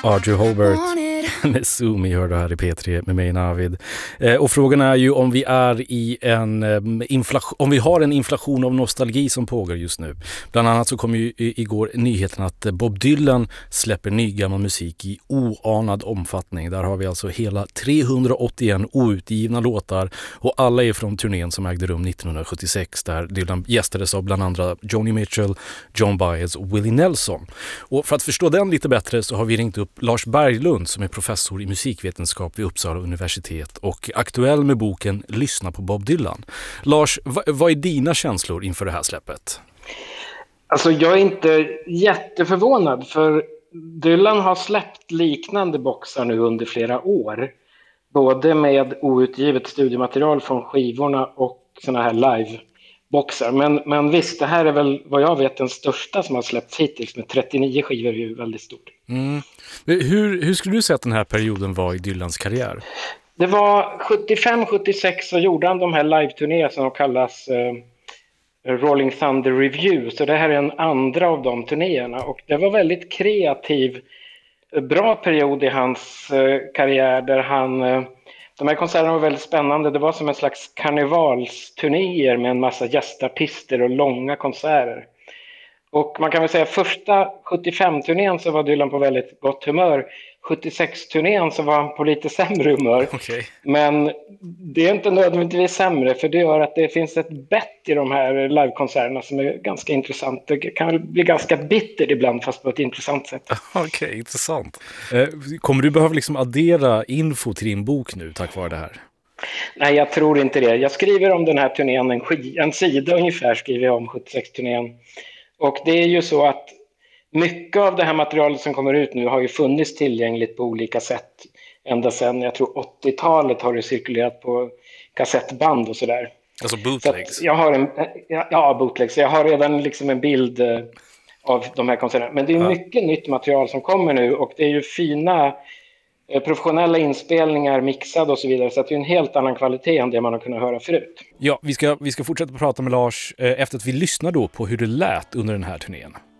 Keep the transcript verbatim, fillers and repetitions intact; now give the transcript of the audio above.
Audrey Hobart med Zoom, hör du här i P tre med mig Navid. Eh, och frågan är ju om vi är i en eh, inflation, om vi har en inflation av nostalgi som pågår just nu. Bland annat så kom ju i, igår nyheten att Bob Dylan släpper ny gammal musik i oanad omfattning. Där har vi alltså hela trehundraåttioen outgivna låtar och alla är från turnén som ägde rum nittonhundrasjuttiosex där Dylan gästades av bland andra Joni Mitchell, John Baez och Willie Nelson. Och för att förstå den lite bättre så har vi ringt upp Lars Berglund som är professor i musikvetenskap vid Uppsala universitet och aktuell med boken Lyssna på Bob Dylan. Lars, vad, vad är dina känslor inför det här släppet? Alltså jag är inte jätteförvånad, för Dylan har släppt liknande boxar nu under flera år. Både med outgivet studiematerial från skivorna och såna här live-boxar. Men, men visst, det här är väl vad jag vet den största som har släppts hittills, med trettionio skivor, är ju väldigt stort. Mm. Hur, hur skulle du säga att den här perioden var i Dylans karriär? Det var sjuttiofem sjuttiosex så gjorde han de här live-turnéer som kallas eh, Rolling Thunder Review. Så det här är en andra av de turnéerna. Och det var väldigt kreativ, bra period i hans eh, karriär där han... Eh, de här konserterna var väldigt spännande. Det var som en slags karnevalsturnéer med en massa gästartister och långa konserter. Och man kan väl säga första sjuttiofem-turnén så var Dylan på väldigt gott humör. sjuttiosex-turnén så var han på lite sämre humör. Okay. Men det är inte nödvändigtvis sämre, för det gör att det finns ett bett i de här livekonserterna som är ganska intressant. Det kan bli ganska bitter ibland, fast på ett intressant sätt. Okej, okay, intressant. Kommer du behöva liksom addera info till din bok nu tack vare det här? Nej, jag tror inte det. Jag skriver om den här turnén, en, sk- en sida ungefär skriver jag om sjuttiosex-turnén. Och det är ju så att mycket av det här materialet som kommer ut nu har ju funnits tillgängligt på olika sätt. Ända sedan, jag tror åttiotalet har det cirkulerat på kassettband och sådär. Alltså bootlegs? Så jag har en, ja, bootlegs. Jag har redan liksom en bild av de här konserterna. Men det är mycket ja. nytt material som kommer nu, och det är ju fina professionella inspelningar, mixade och så vidare, så att det är en helt annan kvalitet än det man har kunnat höra förut. Ja, vi ska, vi ska fortsätta prata med Lars eh, efter att vi lyssnar då på hur det lät under den här turnén.